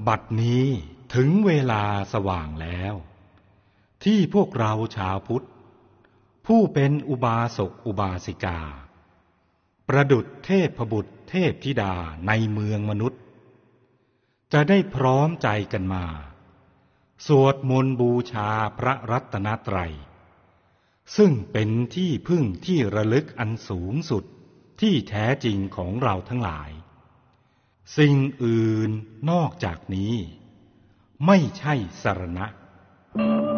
บัดนี้ถึงเวลาสว่างแล้วที่พวกเราชาวพุทธผู้เป็นอุบาสกอุบาสิกาประดุจเทพบุตรเทพธิดาในเมืองมนุษย์จะได้พร้อมใจกันมาสวดมนต์บูชาพระรัตนตรัยซึ่งเป็นที่พึ่งที่ระลึกอันสูงสุดที่แท้จริงของเราทั้งหลายสิ่งอื่นนอกจากนี้ไม่ใช่สรณะ